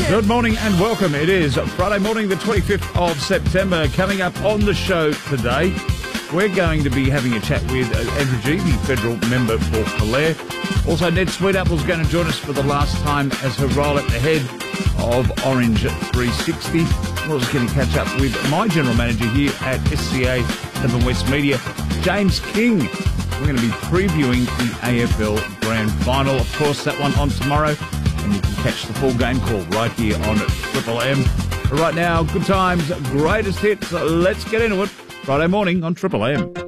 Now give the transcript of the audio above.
Good morning and welcome. It is Friday morning, the 25th of September. Coming up on the show today, we're going to be having a chat with Andrew Gee, the federal member for Calare. Also, Ned Sweetapple is going to join us for the last time as her role at the head of Orange 360. We're also going to catch up with my general manager here at SCA Seven West Media, James King. We're going to be previewing the AFL Grand Final. Of course, that one on tomorrow. And you can catch the full game call right here on Triple M. But right now, good times, greatest hits. Let's get into it. Friday morning on Triple M.